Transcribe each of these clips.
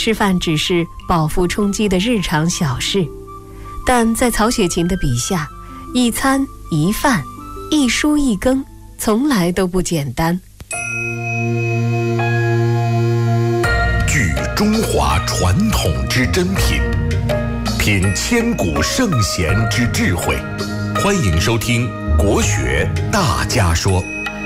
吃饭只是饱腹充饥的日常小事，但在曹雪芹的笔下，一餐一饭，一蔬一羹，从来都不简单。 聚中华传统之珍品，品千古圣贤之智慧。欢迎收听国学大家说。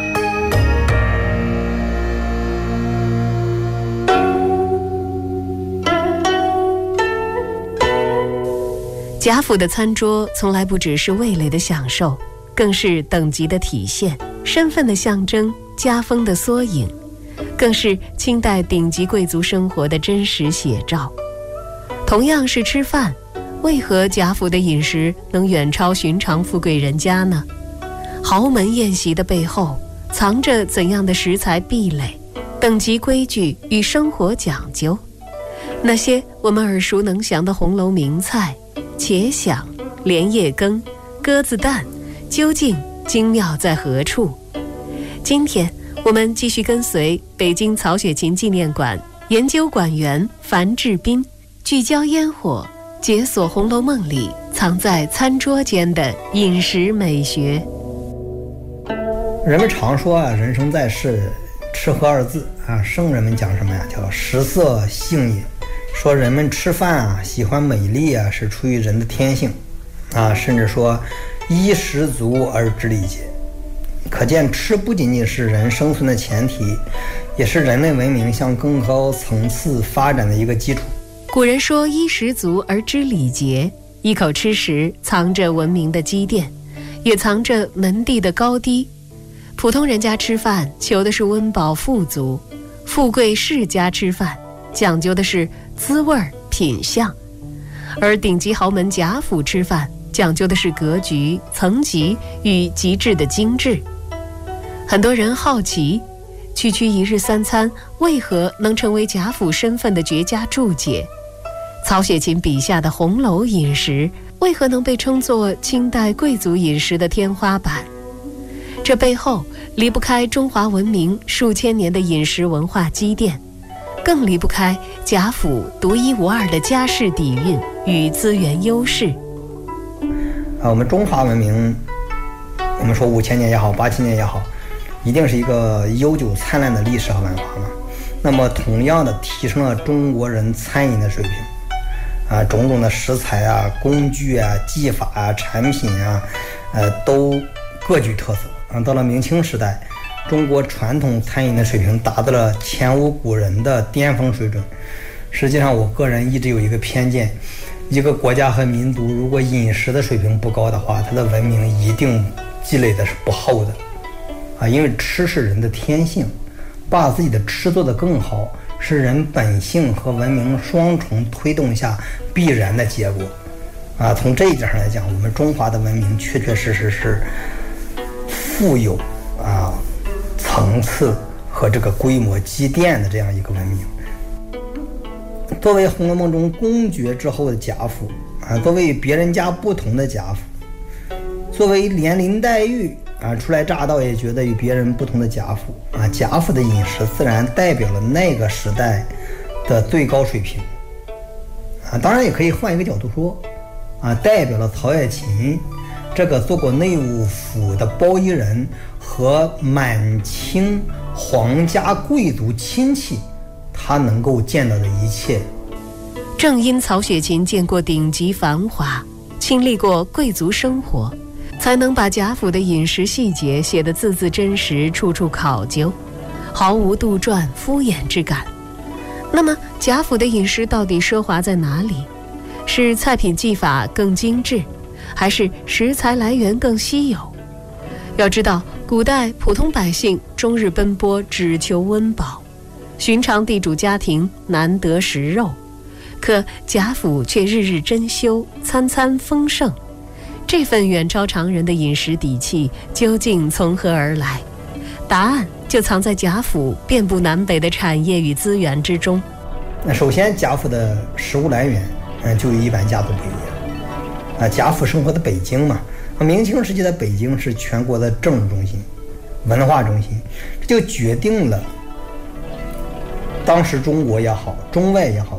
贾府的餐桌从来不只是味蕾的享受，更是等级的体现，身份的象征，家风的缩影，更是清代顶级贵族生活的真实写照。同样是吃饭，为何贾府的饮食能远超寻常富贵人家呢？豪门宴席的背后藏着怎样的食材壁垒、等级规矩与生活讲究？那些我们耳熟能详的红楼名菜，茄鲞、莲叶羹、鸽子蛋，究竟精妙在何处？今天我们继续跟随北京曹雪芹纪念馆研究馆员樊志斌，聚焦烟火，解锁《红楼梦》里藏在餐桌间的饮食美学。 人们常说人生在世，吃喝二字圣人们讲什么呀？叫食色性也。说人们吃饭喜欢美丽是出于人的天性甚至说衣食足而知礼节。可见吃不仅仅是人生存的前提，也是人类文明向更高层次发展的一个基础。 古人说衣食足而知礼节，一口吃食藏着文明的积淀，也藏着门第的高低。普通人家吃饭求的是温饱富足，富贵世家吃饭讲究的是滋味品相，而顶级豪门贾府吃饭讲究的是格局、层级与极致的精致。很多人好奇，区区一日三餐为何能成为贾府身份的绝佳注解？曹雪芹笔下的红楼饮食为何能被称作清代贵族饮食的天花板？这背后离不开中华文明数千年的饮食文化积淀，更离不开贾府独一无二的家世底蕴与资源优势。 我们中华文明，我们说5000年也好，8000年也好，一定是一个悠久灿烂的历史和文化嘛。那么同样的提升了中国人餐饮的水平种种的食材工具技法产品都各具特色到了明清时代，中国传统餐饮的水平达到了前无古人的巅峰水准。实际上我个人一直有一个偏见，一个国家和民族如果饮食的水平不高的话，它的文明一定积累的是不厚的因为吃是人的天性，把自己的吃做得更好是人本性和文明双重推动下必然的结果从这一点上来讲，我们中华的文明确确实实是富有层次和这个规模积淀的这样一个文明。作为《红楼梦》中公爵之后的贾府作为别人家不同的贾府，作为连林黛玉初来乍到也觉得与别人不同的贾府贾府的饮食自然代表了那个时代的最高水平当然也可以换一个角度说代表了曹雪芹这个做过内务府的包衣人和满清皇家贵族亲戚他能够见到的一切。 正因曹雪芹见过顶级繁华，经历过贵族生活，才能把贾府的饮食细节写得字字真实，处处考究，毫无杜撰敷衍之感。那么贾府的饮食到底奢华在哪里？是菜品技法更精致，还是食材来源更稀有？要知道，古代普通百姓终日奔波，只求温饱，寻常地主家庭难得食肉，可贾府却日日珍馐，餐餐丰盛。这份远超常人的饮食底气究竟从何而来？答案就藏在贾府遍布南北的产业与资源之中。 那首先贾府的食物来源就与一般家族不一样贾府生活在北京嘛，明清时期的北京是全国的政治中心、文化中心，这就决定了当时中国也好，中外也好，